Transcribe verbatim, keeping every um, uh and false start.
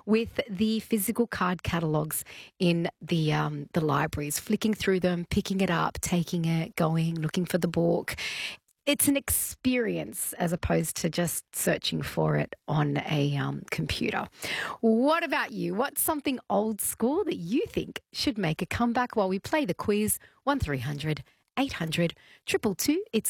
with the physical card catalogues in the um, the libraries, flicking through them, picking it up, taking it, going, looking for the book. It's an experience as opposed to just searching for it on a um, computer. What about you? What's something old school that you think should make a comeback while we play the quiz? one three hundred eight hundred two two two. It's